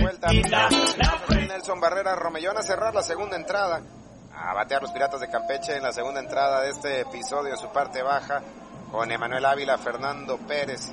vuelta. Nelson Barrera Romellón a cerrar la segunda entrada. A batear los Piratas de Campeche en la segunda entrada de este episodio en su parte baja. Con Emanuel Ávila, Fernando Pérez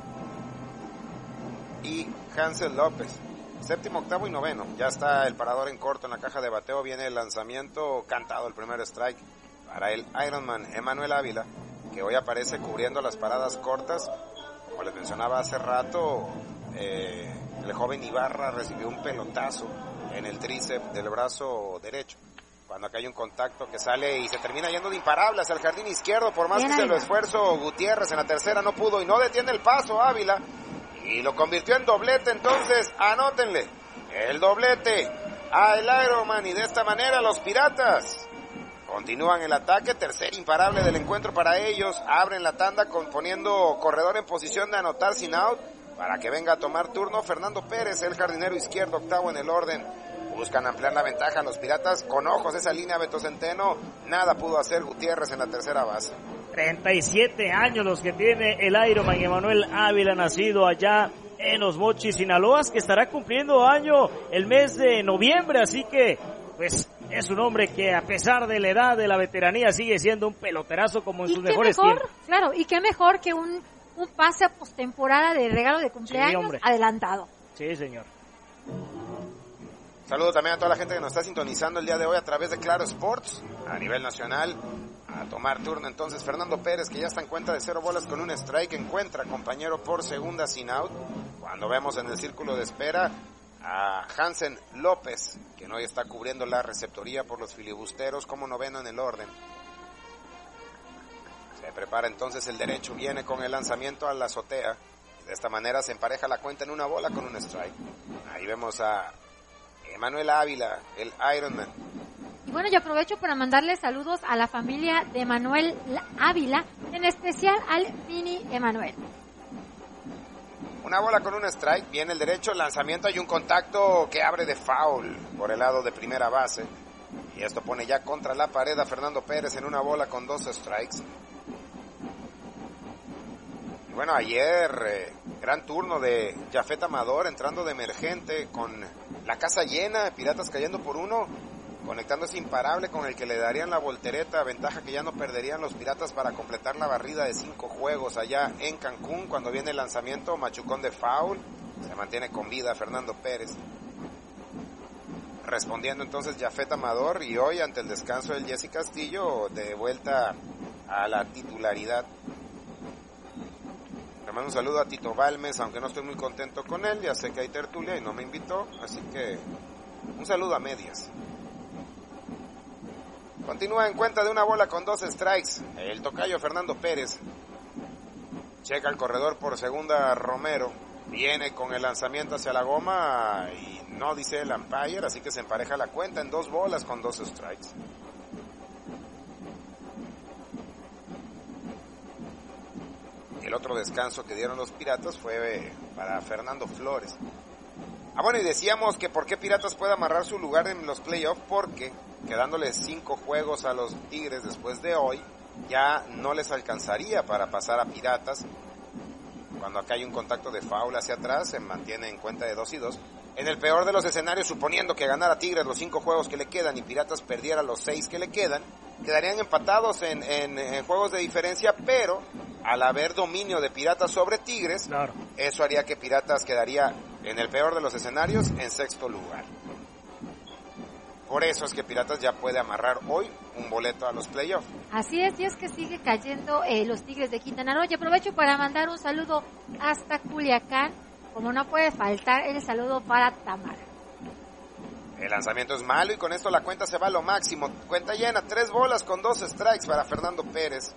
y Hansel López. Séptimo, octavo y noveno. Ya está el parador en corto en la caja de bateo. Viene el lanzamiento cantado, el primer strike para el Ironman Emanuel Ávila, que hoy aparece cubriendo las paradas cortas. Como les mencionaba hace rato, el joven Ibarra recibió un pelotazo en el tríceps del brazo derecho. Cuando acá hay un contacto que sale y se termina yendo de imparable hacia el jardín izquierdo, por más que se lo esfuerzo Gutiérrez en la tercera no pudo y no detiene el paso Ávila y lo convirtió en doblete. Entonces anótenle el doblete al Ironman y de esta manera los Piratas continúan el ataque. Tercer imparable del encuentro para ellos. Abren la tanda poniendo corredor en posición de anotar sin out para que venga a tomar turno Fernando Pérez, el jardinero izquierdo, octavo en el orden. Buscan ampliar la ventaja los Piratas con ojos esa línea. Beto Centeno, nada pudo hacer Gutiérrez en la tercera base. 37 años los que tiene el Ironman Emanuel Ávila, nacido allá en Los Mochis, Sinaloa, que estará cumpliendo año el mes de noviembre, así que pues es un hombre que a pesar de la edad, de la veteranía, sigue siendo un peloterazo como en sus mejores tiempos. Claro, y qué mejor que un pase a postemporada de regalo de cumpleaños adelantado. Sí, señor. Saludo también a toda la gente que nos está sintonizando el día de hoy a través de Claro Sports a nivel nacional. A tomar turno entonces Fernando Pérez, que ya está en cuenta de 0 bolas con un strike, encuentra compañero por segunda sin out. Cuando vemos en el círculo de espera a Hansen López, que hoy está cubriendo la receptoría por los filibusteros como noveno en el orden. Se prepara entonces el derecho, viene con el lanzamiento a la azotea. De esta manera se empareja la cuenta en 1 bola con un strike. Ahí vemos a Emanuel Ávila, el Ironman. Y bueno, yo aprovecho para mandarle saludos a la familia de Emanuel Ávila, en especial al Mini Emanuel. 1 bola con un strike, viene el derecho, el lanzamiento, hay un contacto que abre de foul por el lado de primera base. Y esto pone ya contra la pared a Fernando Pérez en 1 bola con 2 strikes. Y bueno, ayer, gran turno de Jafet Amador entrando de emergente con la casa llena, Piratas cayendo por 1, conectando ese imparable con el que le darían la voltereta, ventaja que ya no perderían los Piratas para completar la barrida de 5 juegos allá en Cancún. Cuando viene el lanzamiento, machucón de foul, se mantiene con vida Fernando Pérez. Respondiendo entonces Jafet Amador, y hoy ante el descanso del Jesse Castillo, de vuelta a la titularidad. Le mando un saludo a Tito Balmes, aunque no estoy muy contento con él, ya sé que hay tertulia y no me invitó, así que un saludo a medias. Continúa en cuenta de 1 bola con 2 strikes, el tocayo Fernando Pérez. Checa el corredor por segunda Romero, viene con el lanzamiento hacia la goma y no dice el umpire, así que se empareja la cuenta en 2 bolas con 2 strikes. El otro descanso que dieron los Piratas fue para Fernando Flores. Bueno, y decíamos que por qué Piratas puede amarrar su lugar en los playoffs, porque quedándole 5 juegos a los Tigres después de hoy, ya no les alcanzaría para pasar a Piratas. Cuando acá hay un contacto de foul hacia atrás, se mantiene en cuenta de 2 y 2. En el peor de los escenarios, suponiendo que ganara Tigres los 5 juegos que le quedan y Piratas perdiera los 6 que le quedan, quedarían empatados en juegos de diferencia, pero al haber dominio de Piratas sobre Tigres, claro, eso haría que Piratas quedaría, en el peor de los escenarios, en 6º lugar. Por eso es que Piratas ya puede amarrar hoy un boleto a los playoffs. Así es, y es que sigue cayendo los Tigres de Quintana Roo. Y aprovecho para mandar un saludo hasta Culiacán, como no puede faltar el saludo para Tamara. El lanzamiento es malo y con esto la cuenta se va a lo máximo. Cuenta llena, 3 bolas con 2 strikes para Fernando Pérez,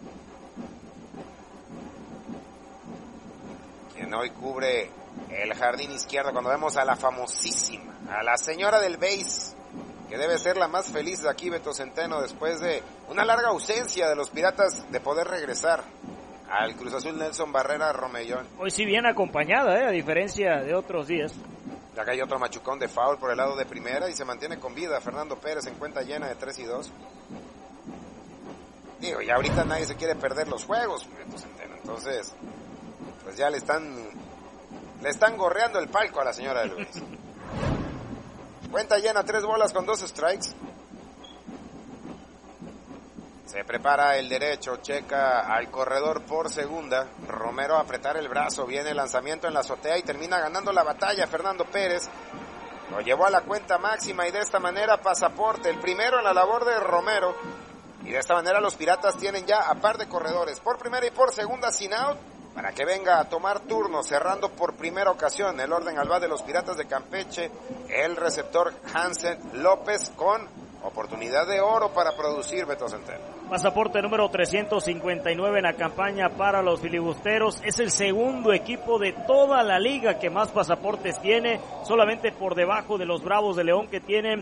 quien hoy cubre el jardín izquierdo. Cuando vemos a la famosísima, a la señora del base, que debe ser la más feliz de aquí, Beto Centeno, después de una larga ausencia de los Piratas de poder regresar al Cruz Azul. Nelson Barrera Romellón. Hoy sí viene acompañada, a diferencia de otros días. Acá hay otro machucón de foul por el lado de primera y se mantiene con vida Fernando Pérez en cuenta llena de 3 y 2. Digo, ya ahorita nadie se quiere perder los juegos, Beto Centeno, entonces pues ya le están gorreando el palco a la señora del Luis. Cuenta llena, 3 bolas con 2 strikes. Se prepara el derecho, checa al corredor por segunda. Romero a apretar el brazo, viene el lanzamiento en la azotea y termina ganando la batalla Fernando Pérez. Lo llevó a la cuenta máxima y de esta manera pasaporte, el primero en la labor de Romero. Y de esta manera los Piratas tienen ya a par de corredores por primera y por segunda sin out, para que venga a tomar turno, cerrando por primera ocasión el orden al bat de los Piratas de Campeche, el receptor Hansen López, con oportunidad de oro para producir, Beto Centeno. Pasaporte número 359 en la campaña para los filibusteros. Es el segundo equipo de toda la liga que más pasaportes tiene, solamente por debajo de los Bravos de León, que tienen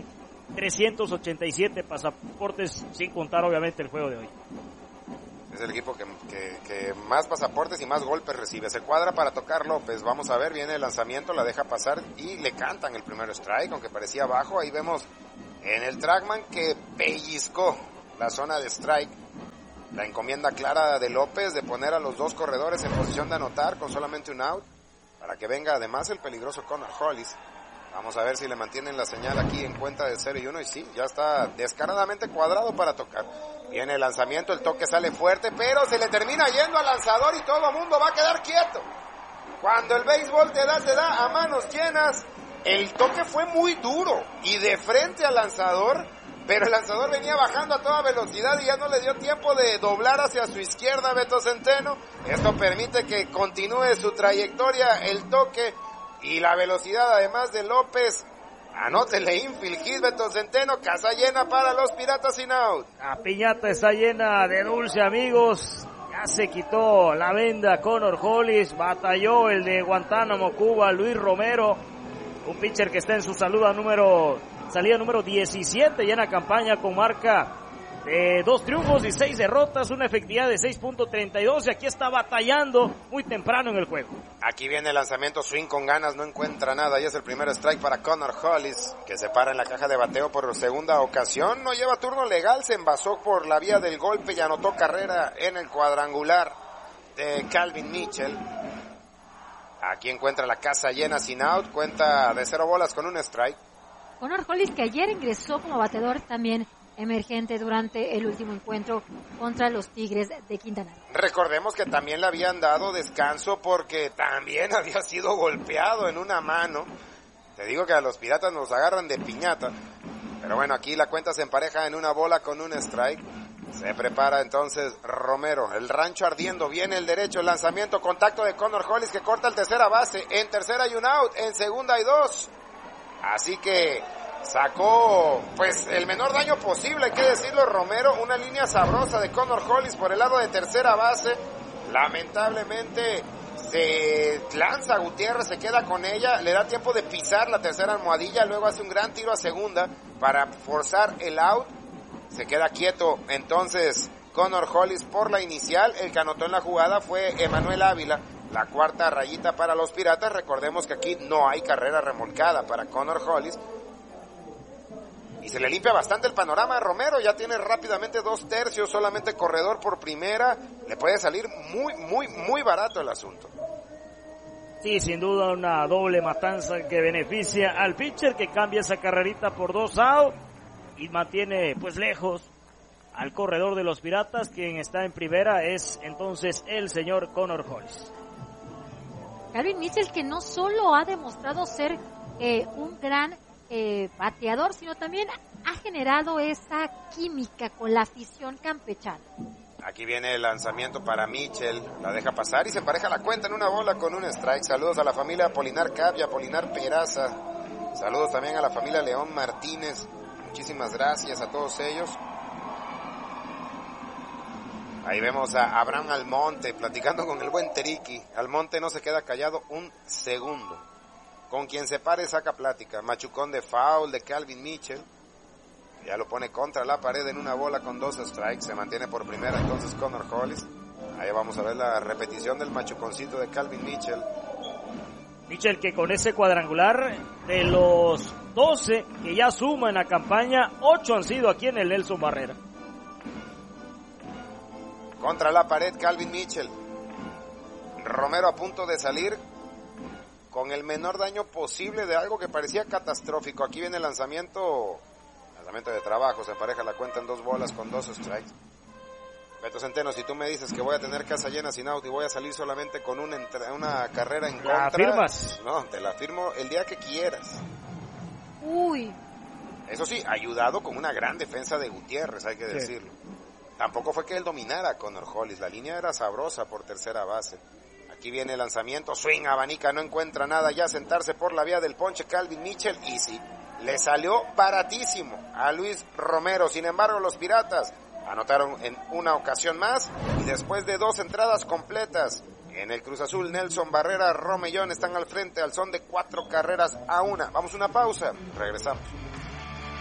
387 pasaportes, sin contar obviamente el juego de hoy. Es el equipo que más pasaportes y más golpes recibe. Se cuadra para tocar López. Vamos a ver, viene el lanzamiento, la deja pasar y le cantan el primer strike, aunque parecía bajo. Ahí vemos en el trackman que pellizcó la zona de strike. La encomienda clara de López de poner a los 2 corredores en posición de anotar con solamente un out, para que venga además el peligroso Connor Hollis. Vamos a ver si le mantienen la señal aquí en cuenta de 0-1 y sí, ya está descaradamente cuadrado para tocar. Viene el lanzamiento, el toque sale fuerte, pero se le termina yendo al lanzador y todo el mundo va a quedar quieto. Cuando el béisbol se da a manos llenas, el toque fue muy duro y de frente al lanzador, pero el lanzador venía bajando a toda velocidad y ya no le dio tiempo de doblar hacia su izquierda, Beto Centeno. Esto permite que continúe su trayectoria el toque y la velocidad además de López. Anótele infield hit, Beto Centeno, casa llena para los Piratas sin out. La piñata está llena de dulce, amigos. Ya se quitó la venda Connor Hollis, batalló el de Guantánamo, Cuba, Luis Romero, un pitcher que está en su salida número 17 ya en la campaña con marca de 2 triunfos y 6 derrotas, una efectividad de 6.32 y aquí está batallando muy temprano en el juego. Aquí viene el lanzamiento, swing con ganas, no encuentra nada y es el primer strike para Connor Hollis, que se para en la caja de bateo por segunda ocasión. No lleva turno legal, se envasó por la vía del golpe y anotó carrera en el cuadrangular de Calvin Mitchell. Aquí encuentra la casa llena sin out, cuenta de 0 bolas con un strike. Connor Hollis, que ayer ingresó como bateador también emergente durante el último encuentro contra los Tigres de Quintana Roo. Recordemos que también le habían dado descanso porque también había sido golpeado en una mano. Te digo que a los Piratas nos agarran de piñata. Pero bueno, aquí la cuenta se empareja en 1 bola con un strike. Se prepara entonces Romero, el rancho ardiendo, viene el derecho, el lanzamiento, contacto de Connor Hollis que corta el tercera base, en tercera hay un out, en segunda hay 2. Así que sacó pues el menor daño posible, hay que decirlo, Romero, una línea sabrosa de Connor Hollis por el lado de tercera base. Lamentablemente se lanza Gutiérrez, se queda con ella, le da tiempo de pisar la tercera almohadilla, luego hace un gran tiro a segunda para forzar el out. Se queda quieto entonces Connor Hollis por la inicial. El que anotó en la jugada fue Emanuel Ávila, la cuarta rayita para los Piratas. Recordemos que aquí no hay carrera remolcada para Connor Hollis. Y se le limpia bastante el panorama a Romero, ya tiene rápidamente 2 tercios, solamente corredor por primera. Le puede salir muy barato el asunto. Sí, sin duda una doble matanza que beneficia al pitcher, que cambia esa carrerita por 2 out y mantiene pues lejos al corredor de los Piratas. Quien está en primera es entonces el señor Connor Hollis. Calvin Mitchell, que no solo ha demostrado ser un gran bateador, sino también ha generado esa química con la afición campechana. Aquí viene el lanzamiento para Mitchell, la deja pasar y se empareja la cuenta en 1 bola con un strike. Saludos a la familia Apolinar Cavia, Apolinar Peraza, saludos también a la familia León Martínez, muchísimas gracias a todos ellos. Ahí vemos a Abraham Almonte platicando con el buen Teriki. Almonte no se queda callado un segundo. Con quien se pare saca plática. Machucón de foul de Calvin Mitchell. Ya lo pone contra la pared en 1 bola con 2 strikes. Se mantiene por primera entonces Connor Hollis. Ahí vamos a ver la repetición del machuconcito de Calvin Mitchell. Mitchell, que con ese cuadrangular de los 12 que ya suma en la campaña, 8 han sido aquí en el Nelson Barrera. Contra la pared Calvin Mitchell. Romero a punto de salir. con el menor daño posible de algo que parecía catastrófico. Aquí viene el lanzamiento de trabajo, se empareja la cuenta en 2 bolas con 2 strikes. Beto Centeno, si tú me dices que voy a tener casa llena sin out y voy a salir solamente con una carrera en contra... ¿La firmas? No, te la firmo el día que quieras. Uy. Eso sí, ayudado con una gran defensa de Gutiérrez, hay que decirlo. Tampoco fue que él dominara a Connor Hollis, la línea era sabrosa por tercera base. Aquí viene el lanzamiento, swing, abanica, no encuentra nada, ya sentarse por la vía del ponche Calvin Mitchell, y sí, le salió baratísimo a Luis Romero. Sin embargo, los Piratas anotaron en una ocasión más, y después de 2 entradas completas en el Cruz Azul, Nelson Barrera, Romellón están al frente al son de 4 carreras a 1. Vamos a una pausa, regresamos.